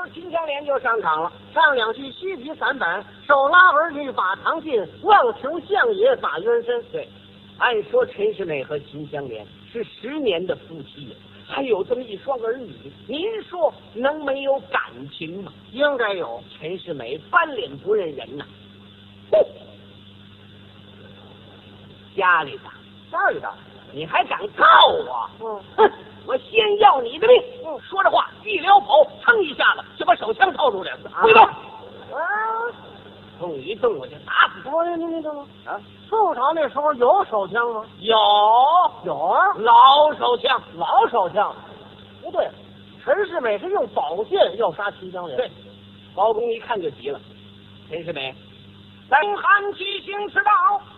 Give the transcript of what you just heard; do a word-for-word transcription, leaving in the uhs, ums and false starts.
候秦香莲就上场了，唱两句须提散板，手拉儿女把堂进，望求相爷把冤伸。 对，按说陈世美和秦香莲是十年的夫妻了，还有这么一双儿女，您说能没有感情吗？ 应该有。 陈世美翻脸不认人呐、 哼， 家里的家里的， 你还敢告我？ 嗯， 哼！我先要你的命！ 嗯， 说着话一撩口，噌一下子就把手枪掏出来了。 啊别动！ 啊， 动一动我就打死我你你等啊！ 宋朝那时候有手枪吗？ 有有啊， 老手枪， 老手枪。不对，陈世美是用宝剑要杀秦香莲。 对，包公一看就急了。陈世美，咱韩七星迟到。